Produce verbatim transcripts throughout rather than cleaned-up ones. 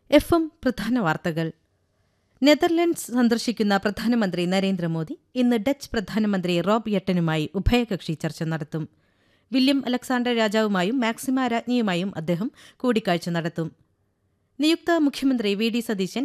F M പ്രധാന വാർത്തകൾ. Netherlands സന്ദർശിക്കുന്ന പ്രധാനമന്ത്രി നരേന്ദ്രമോദി ഇന്ന് ഡച്ച് പ്രധാനമന്ത്രി റോബ് യെട്ടനുമായി ഉഭയകക്ഷി ചർച്ച നടത്തും. വില്യം അലക്സാണ്ടർ രാജാവുമായും മാക്സിമ രാജ്ഞിയുമായും അദ്ദേഹം കൂടിക്കാഴ്ച നടത്തും. നിയുക്ത മുഖ്യമന്ത്രി V D Satheesan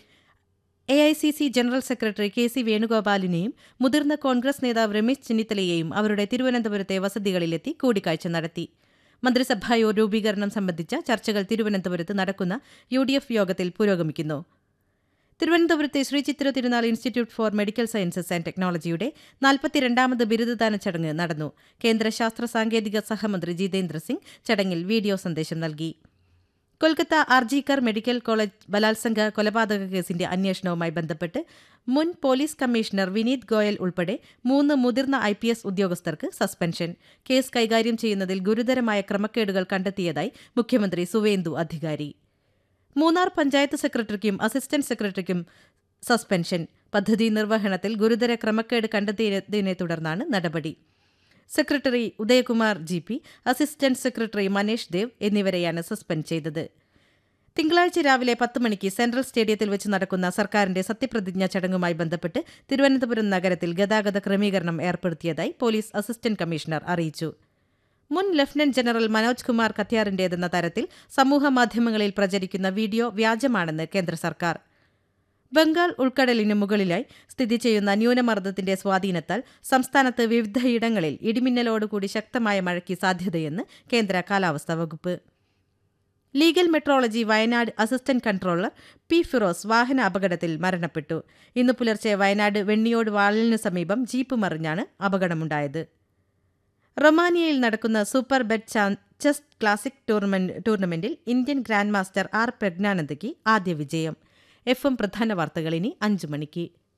A I C C general secretary K C വേണുഗോപാലിനെയും മുതിർന്ന കോൺഗ്രസ് നേതാവ് രമേശ് ചെന്നിത്തലയെയും അവരുടെ തിരുവനന്തപുരത്തെ വസതികളിലെത്തി കൂടിക്കാഴ്ച നടത്തി. മന്ത്രിസഭാ രൂപീകരണം സംബന്ധിച്ച ചർച്ചകൾ തിരുവനന്തപുരത്ത് നടക്കുന്ന യു ഡി എഫ് യോഗത്തിൽ പുരോഗമിക്കുന്നു. തിരുവനന്തപുരത്തെ ശ്രീ ചിത്ര തിരുനാൾ institute four medical sciences and ടെക്നോളജിയുടെ നാൽപ്പത്തിരണ്ടാമത് ബിരുദദാന ചടങ്ങ് നടന്നു. കേന്ദ്ര ശാസ്ത്ര സാങ്കേതിക സഹമന്ത്രി ജിതേന്ദ്ര സിംഗ് ചടങ്ങിൽ വീഡിയോ സന്ദേശം നൽകി. കൊൽക്കത്ത ആർജിക്കർ മെഡിക്കൽ കോളേജ് ബലാത്സംഗ കൊലപാതക കേസിന്റെ അന്വേഷണവുമായി ബന്ധപ്പെട്ട് മുൻ പോലീസ് കമ്മീഷണർ വിനീത് ഗോയൽ ഉൾപ്പെടെ മൂന്ന് മുതിർന്ന ഐ പി എസ് ഉദ്യോഗസ്ഥർക്ക് സസ്പെൻഷൻ. കേസ് കൈകാര്യം ചെയ്യുന്നതിൽ ഗുരുതരമായ ക്രമക്കേടുകൾ കണ്ടെത്തിയതായി മുഖ്യമന്ത്രി സുവേന്ദു അധികാരി. Munnar panchayat സെക്രട്ടറിക്കും assistant സെക്രട്ടറിക്കും suspension. പദ്ധതി നിർവഹണത്തിൽ ഗുരുതര ക്രമക്കേട് കണ്ടെത്തിയതിനെ തുടർന്നാണ് നടപടി. Secretary Udayakumar G P, assistant secretary Manesh Dev എന്നിവരെയാണ് സസ്പെൻഡ് ചെയ്തത്. തിങ്കളാഴ്ച രാവിലെ പത്ത് മണിക്ക് സെൻട്രൽ സ്റ്റേഡിയത്തിൽ വെച്ച് നടക്കുന്ന സർക്കാരിന്റെ സത്യപ്രതിജ്ഞാ ചടങ്ങുമായി ബന്ധപ്പെട്ട് തിരുവനന്തപുരം നഗരത്തിൽ ഗതാഗത ക്രമീകരണം ഏർപ്പെടുത്തിയതായി പോലീസ് അസിസ്റ്റന്റ് കമ്മീഷണർ അറിയിച്ചു. മുൻ ലഫ്റ്റനന്റ് ജനറൽ മനോജ് കുമാർ കത്യാറിന്റേതെന്ന തരത്തിൽ സമൂഹമാധ്യമങ്ങളിൽ പ്രചരിക്കുന്ന വീഡിയോ വ്യാജമാണെന്ന് കേന്ദ്ര സർക്കാർ. ബംഗാൾ ഉൾക്കടലിന് മുകളിലായി സ്ഥിതി ചെയ്യുന്ന ന്യൂനമർദ്ദത്തിന്റെ സ്വാധീനത്താൽ സംസ്ഥാനത്ത് വിവിധയിടങ്ങളിൽ ഇടിമിന്നലോടുകൂടി ശക്തമായ മഴയ്ക്ക് സാധ്യതയെന്ന് കേന്ദ്ര കാലാവസ്ഥാ വകുപ്പ്. Legal metrology Wayanad assistant controller P Firoz വാഹന അപകടത്തിൽ മരണപ്പെട്ടു. ഇന്ന് പുലർച്ചെ വയനാട് വെണ്ണിയോട് വാളിന് സമീപം ജീപ്പ് മറിഞ്ഞാണ് അപകടമുണ്ടായത്. റൊമാനിയയിൽ നടക്കുന്ന സൂപ്പർ ബെറ്റ് ചെസ് ക്ലാസിക് ടൂർണമെന്റിൽ ഇന്ത്യൻ ഗ്രാൻഡ് മാസ്റ്റർ ആർ പ്രജ്ഞാനന്ദയ്ക്ക് ആദ്യ വിജയം. എഫ് എം പ്രധാന വാർത്തകൾ ഇനി അഞ്ചു മണിക്ക്.